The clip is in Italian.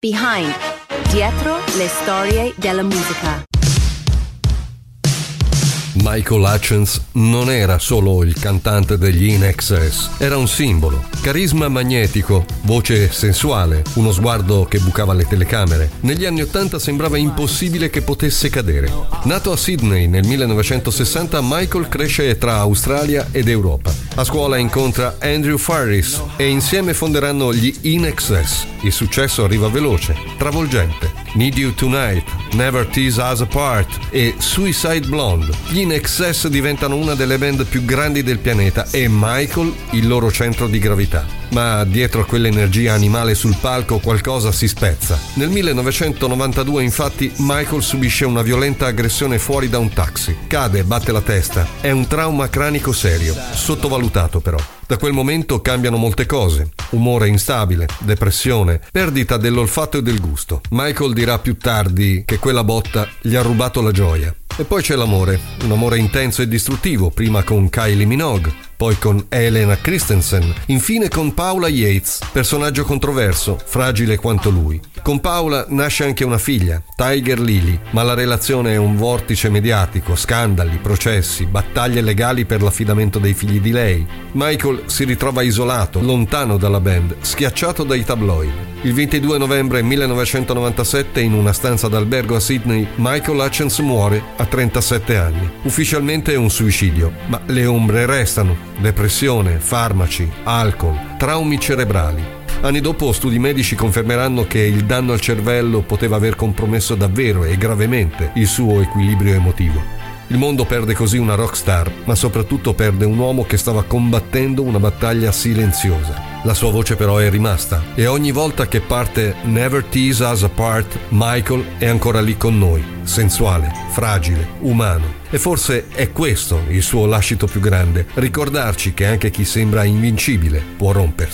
Behind, dietro le storie della musica. Michael Hutchence non era solo il cantante degli INXS, era un simbolo. Carisma magnetico, voce sensuale, uno sguardo che bucava le telecamere. Negli anni '80 sembrava impossibile che potesse cadere. Nato a Sydney nel 1960, Michael cresce tra Australia ed Europa. A scuola incontra Andrew Farriss e insieme fonderanno gli INXS. Il successo arriva veloce, travolgente. Need You Tonight, Never Tease Us Apart e Suicide Blonde. Gli INXS diventano una delle band più grandi del pianeta e Michael il loro centro di gravità. Ma dietro a quell'energia animale sul palco qualcosa si spezza. Nel 1992 infatti Michael subisce una violenta aggressione fuori da un taxi. Cade e batte la testa. È un trauma cranico serio, sottovalutato però. Da quel momento cambiano molte cose. Umore instabile, depressione, perdita dell'olfatto e del gusto. Michael dirà più tardi che quella botta gli ha rubato la gioia. E poi c'è l'amore, un amore intenso e distruttivo, prima con Kylie Minogue, poi con Helena Christensen, infine con Paula Yates, personaggio controverso, fragile quanto lui. Con Paula nasce anche una figlia, Tiger Lily, ma la relazione è un vortice mediatico, scandali, processi, battaglie legali per l'affidamento dei figli di lei. Michael si ritrova isolato, lontano dalla band, schiacciato dai tabloid. Il 22 novembre 1997, in una stanza d'albergo a Sydney, Michael Hutchence muore a 37 anni. Ufficialmente è un suicidio, ma le ombre restano. Depressione, farmaci, alcol, traumi cerebrali. Anni dopo studi medici confermeranno che il danno al cervello poteva aver compromesso davvero e gravemente il suo equilibrio emotivo. Il mondo perde così una rockstar, ma soprattutto perde un uomo che stava combattendo una battaglia silenziosa. La sua voce però è rimasta e ogni volta che parte Never Tease Us Apart, Michael è ancora lì con noi, sensuale, fragile, umano. E forse è questo il suo lascito più grande, ricordarci che anche chi sembra invincibile può rompersi.